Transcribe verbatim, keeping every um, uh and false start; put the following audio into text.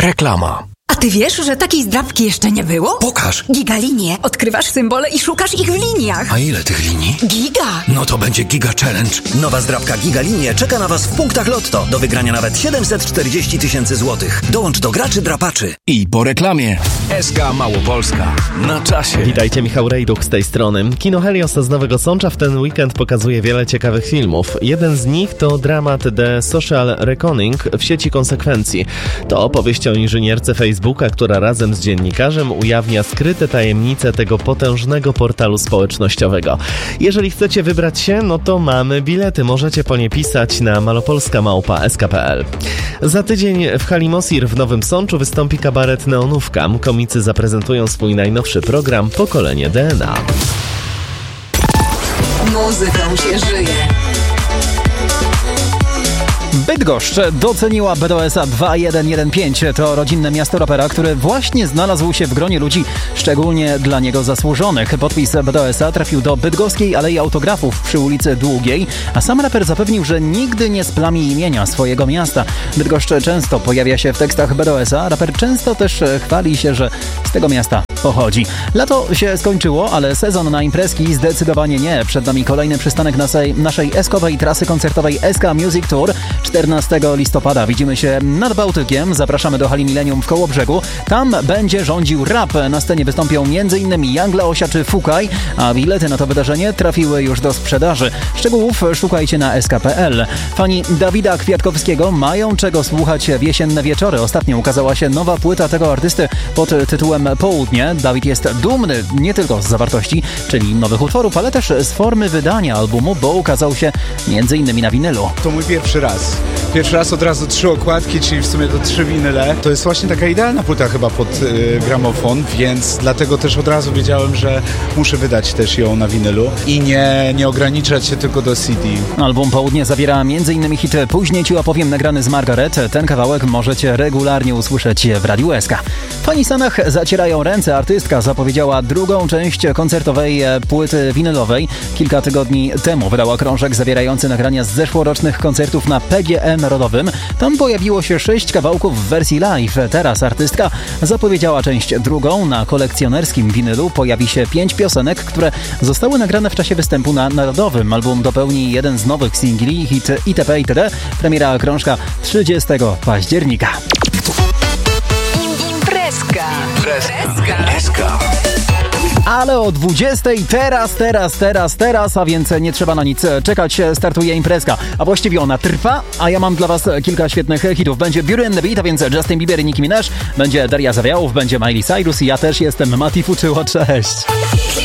Reklama. A ty wiesz, że takiej zdrabki jeszcze nie było? Pokaż. Gigalinie. Odkrywasz symbole i szukasz ich w liniach. A ile tych linii? Giga. No to będzie Giga Challenge. Nowa zdrabka Gigalinie czeka na Was w punktach Lotto. Do wygrania nawet siedemset czterdzieści tysięcy złotych. Dołącz do graczy drapaczy. I po reklamie. S K Małopolska. Na czasie. Witajcie, Michał Rejduch z tej strony. Kino Helios z Nowego Sącza w ten weekend pokazuje wiele ciekawych filmów. Jeden z nich to dramat The Social Reckoning w sieci konsekwencji. To opowieść o inżynierce Facebooka, która razem z dziennikarzem ujawnia skryte tajemnice tego potężnego portalu społecznościowego. Jeżeli chcecie wybrać się, no to mamy bilety. Możecie po nie pisać na malopolska małpa s k kropka p l. Za tydzień w Hali Mosir w Nowym Sączu wystąpi kabaret Neonówka. Komicy zaprezentują swój najnowszy program Pokolenie D N A. Muzyką się żyje. Bydgoszcz doceniła B D O S A dwa jeden jeden pięć. To rodzinne miasto rapera, który właśnie znalazł się w gronie ludzi szczególnie dla niego zasłużonych. Podpis B D O S A trafił do bydgoskiej Alei Autografów przy ulicy Długiej, a sam raper zapewnił, że nigdy nie splami imienia swojego miasta. Bydgoszcz często pojawia się w tekstach B D O S A, raper często też chwali się, że z tego miasta pochodzi. Lato się skończyło, ale sezon na imprezki zdecydowanie nie. Przed nami kolejny przystanek naszej, naszej eskowej trasy koncertowej S K Music Tour. czternastego listopada widzimy się nad Bałtykiem. Zapraszamy do Hali Millennium w Kołobrzegu. Tam będzie rządził rap. Na scenie wystąpią m.in. Young Leosia czy Fukaj, a bilety na to wydarzenie trafiły już do sprzedaży. Szczegółów szukajcie na s k kropka p l. Fani Dawida Kwiatkowskiego mają czego słuchać w jesienne wieczory. Ostatnio ukazała się nowa płyta tego artysty pod tytułem Południe. Dawid jest dumny nie tylko z zawartości, czyli nowych utworów, ale też z formy wydania albumu, bo ukazał się m.in. na winylu. To mój pierwszy raz. Pierwszy raz od razu trzy okładki, czyli w sumie to trzy winyle. To jest właśnie taka idealna płyta chyba pod y, gramofon, więc dlatego też od razu wiedziałem, że muszę wydać też ją na winylu i nie, nie ograniczać się tylko do C D. Album Południe zawiera m.in. hit Później ci opowiem nagrany z Margaret. Ten kawałek możecie regularnie usłyszeć w Radiu S K. Fani Sanach zacierają ręce. Artystka zapowiedziała drugą część koncertowej płyty winylowej. Kilka tygodni temu wydała krążek zawierający nagrania z zeszłorocznych koncertów na P G E Narodowym. Tam pojawiło się sześć kawałków w wersji live. Teraz artystka zapowiedziała część drugą. Na kolekcjonerskim winylu pojawi się pięć piosenek, które zostały nagrane w czasie występu na Narodowym. Album dopełni jeden z nowych singli, hit itp. itd. Premiera krążka trzydziestego października. Imprezka. Imprezka. Ale o dwudziestej teraz, teraz, teraz, teraz, a więc nie trzeba na nic czekać, startuje imprezka. A właściwie ona trwa, a ja mam dla was kilka świetnych hitów. Będzie Beauty and the Beat, a więc Justin Bieber i Nicki Minaj, będzie Daria Zawiałów, będzie Miley Cyrus i ja też jestem Mati Fuczyło, cześć!